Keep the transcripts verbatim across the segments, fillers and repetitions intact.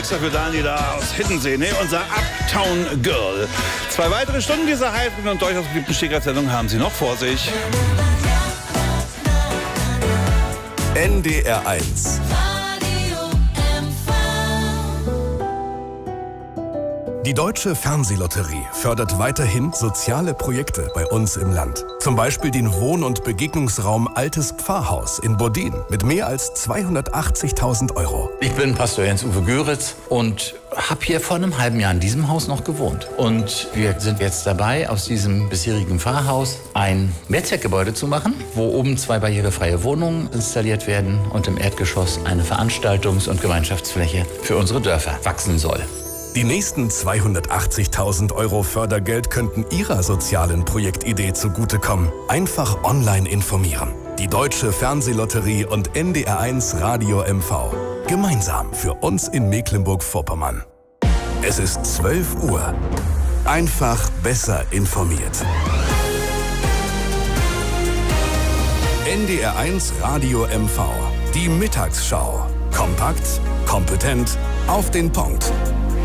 extra für Daniela aus Hiddensee, ne? Unser Uptown Girl. Zwei weitere Stunden dieser heiteren und durchaus beliebten Stegreifsendung haben Sie noch vor sich. N D R eins. Die Deutsche Fernsehlotterie fördert weiterhin soziale Projekte bei uns im Land. Zum Beispiel den Wohn- und Begegnungsraum Altes Pfarrhaus in Bodin mit mehr als zweihundertachtzigtausend Euro. Ich bin Pastor Jens-Uwe Göritz und habe hier vor einem halben Jahr in diesem Haus noch gewohnt. Und wir sind jetzt dabei, aus diesem bisherigen Pfarrhaus ein Mehrzweckgebäude zu machen, wo oben zwei barrierefreie Wohnungen installiert werden und im Erdgeschoss eine Veranstaltungs- und Gemeinschaftsfläche für unsere Dörfer wachsen soll. Die nächsten zweihundertachtzigtausend Euro Fördergeld könnten Ihrer sozialen Projektidee zugutekommen. Einfach online informieren. Die Deutsche Fernsehlotterie und N D R eins Radio M V. Gemeinsam für uns in Mecklenburg-Vorpommern. Es ist zwölf Uhr. Einfach besser informiert. N D R eins Radio M V. Die Mittagsschau. Kompakt, kompetent, auf den Punkt.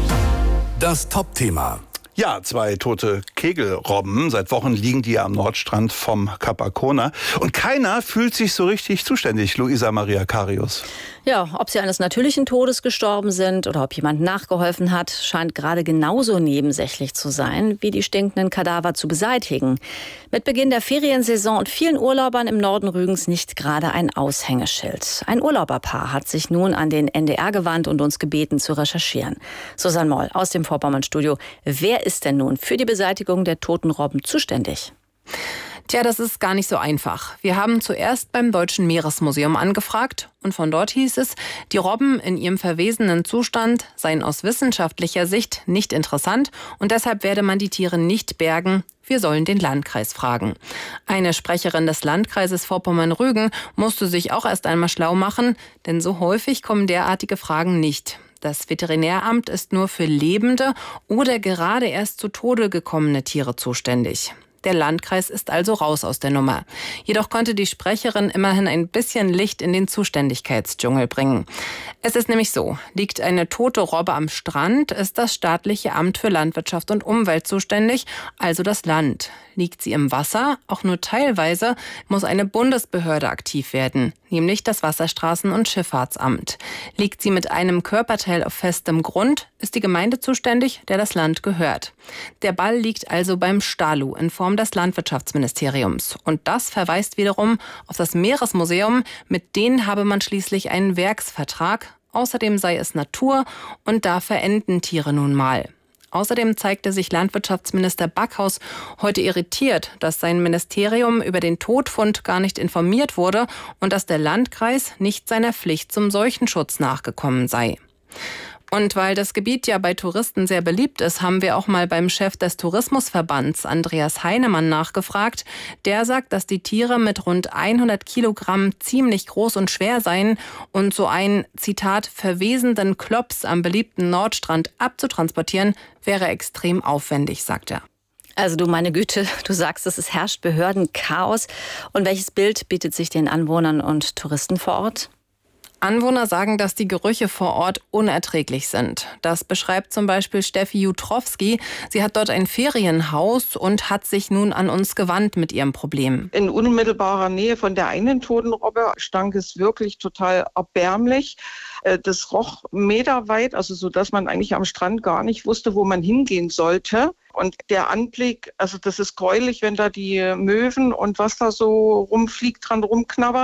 Das Top-Thema. Ja, zwei tote Kegelrobben. Seit Wochen liegen die ja am Nordstrand vom Kap Arkona. Und keiner fühlt sich so richtig zuständig, Luisa Maria Karius. Ja, ob sie eines natürlichen Todes gestorben sind oder ob jemand nachgeholfen hat, scheint gerade genauso nebensächlich zu sein, wie die stinkenden Kadaver zu beseitigen. Mit Beginn der Feriensaison und vielen Urlaubern im Norden Rügens nicht gerade ein Aushängeschild. Ein Urlauberpaar hat sich nun an den N D R gewandt und uns gebeten zu recherchieren. Susanne Moll aus dem Vorpommern-Studio. Wer ist denn nun für die Beseitigung der toten Robben zuständig? Tja, das ist gar nicht so einfach. Wir haben zuerst beim Deutschen Meeresmuseum angefragt und von dort hieß es, die Robben in ihrem verwesenen Zustand seien aus wissenschaftlicher Sicht nicht interessant und deshalb werde man die Tiere nicht bergen. Wir sollen den Landkreis fragen. Eine Sprecherin des Landkreises Vorpommern-Rügen musste sich auch erst einmal schlau machen, denn so häufig kommen derartige Fragen nicht. Das Veterinäramt ist nur für lebende oder gerade erst zu Tode gekommene Tiere zuständig. Der Landkreis ist also raus aus der Nummer. Jedoch konnte die Sprecherin immerhin ein bisschen Licht in den Zuständigkeitsdschungel bringen. Es ist nämlich so, liegt eine tote Robbe am Strand, ist das staatliche Amt für Landwirtschaft und Umwelt zuständig, also das Land. Liegt sie im Wasser, auch nur teilweise, muss eine Bundesbehörde aktiv werden, nämlich das Wasserstraßen- und Schifffahrtsamt. Liegt sie mit einem Körperteil auf festem Grund, ist die Gemeinde zuständig, der das Land gehört. Der Ball liegt also beim Stalu in Form des Landwirtschaftsministeriums. Und das verweist wiederum auf das Meeresmuseum. Mit denen habe man schließlich einen Werksvertrag. Außerdem sei es Natur und da verenden Tiere nun mal. Außerdem zeigte sich Landwirtschaftsminister Backhaus heute irritiert, dass sein Ministerium über den Todfund gar nicht informiert wurde und dass der Landkreis nicht seiner Pflicht zum Seuchenschutz nachgekommen sei. Und weil das Gebiet ja bei Touristen sehr beliebt ist, haben wir auch mal beim Chef des Tourismusverbands, Andreas Heinemann, nachgefragt. Der sagt, dass die Tiere mit rund hundert Kilogramm ziemlich groß und schwer seien und so einen, Zitat, verwesenden Klops am beliebten Nordstrand abzutransportieren, wäre extrem aufwendig, sagt er. Also du meine Güte, du sagst, es herrscht Behördenchaos. Und welches Bild bietet sich den Anwohnern und Touristen vor Ort? Anwohner sagen, dass die Gerüche vor Ort unerträglich sind. Das beschreibt zum Beispiel Steffi Jutrowski. Sie hat dort ein Ferienhaus und hat sich nun an uns gewandt mit ihrem Problem. In unmittelbarer Nähe von der einen toten Robbe stank es wirklich total erbärmlich. Das roch meterweit, also so, dass man eigentlich am Strand gar nicht wusste, wo man hingehen sollte. Und der Anblick, also das ist gräulich, wenn da die Möwen und was da so rumfliegt, dran rumknabbert.